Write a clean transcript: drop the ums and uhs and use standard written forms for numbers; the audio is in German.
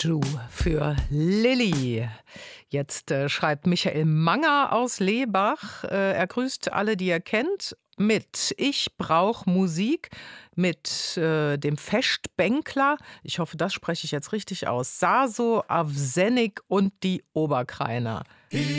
Du für Lilly. Jetzt schreibt Michael Manger aus Lebach. Er grüßt alle, die er kennt, mit Ich brauch Musik, mit dem Fechtbänkler, ich hoffe, das spreche ich jetzt richtig aus, Saso, Avsenik und die Oberkreiner.